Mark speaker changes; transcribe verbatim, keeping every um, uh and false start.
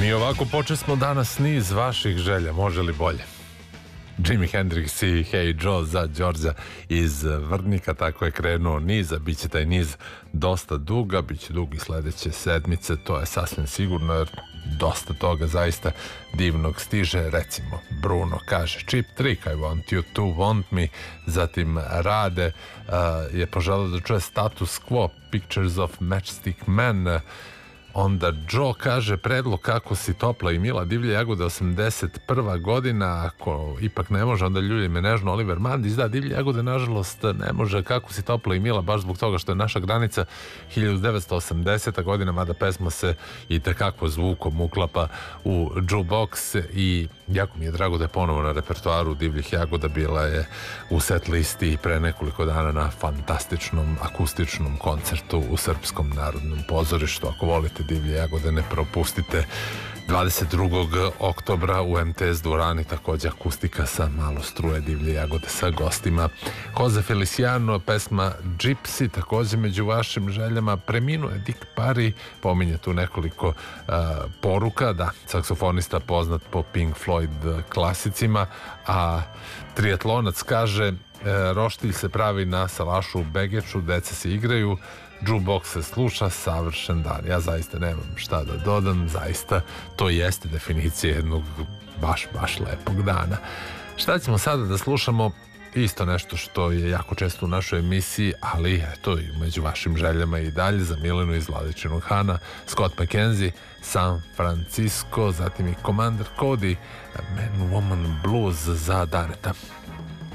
Speaker 1: Mi ovako počesmo danas niz vaših želja, može li bolje? Jimi Hendrix i Hey Joe za Đorđa iz Vrdnika, tako je krenuo niz, a bit će taj niz dosta duga, bit će dugi sledeće sedmice, to je sasvim sigurno, jer dosta toga zaista divnog stiže. Recimo, Bruno kaže Cheap Trick, I want you to want me, zatim Rade uh, je poželao da čuje Status Quo, Pictures of Matchstick Man. Onda Joe kaže predlog Kako si topla i mila, Divlje jagode osamdeset prva godina, ako ipak ne može onda Ljulje me nežno, Oliver Mandić. Da, Divlje jagode nažalost ne može Kako si topla i mila, baš zbog toga što je naša granica hiljadu devetsto osamdeseta godina, mada pesma se i tekako zvukom uklapa u jukebox i jako mi je drago da je ponovo na repertoaru Divljih jagoda. Bila je u set listi pre nekoliko dana na fantastičnom akustičnom koncertu u Srpskom narodnom pozorištu. Ako volite Divlje jagode, ne propustite. Dvadeset drugog oktobra u em te es dvorani takođe akustika sa malo struje, Divlje jagode sa gostima. Jose Feliciano, pesma Gypsy, takođe među vašim željama. Preminuo je Dick Parry, pominje tu nekoliko uh, poruka, da, saksofonista poznat po Pink Floyd klasicima, a triatlonac kaže uh, roštilj se pravi na salašu u Begeču, deca se igraju, jukebox se sluša, savršen dan. Ja zaista nemam šta da dodam, zaista to jeste definicija jednog baš, baš lepog dana. Šta ćemo sada da slušamo? Isto nešto što je jako često u našoj emisiji, ali eto i među vašim željama i dalje, za Milenu iz Vladičinog Hana, Scott McKenzie, San Francisco, zatim i Commander Cody, Man Woman Blues za Dareta.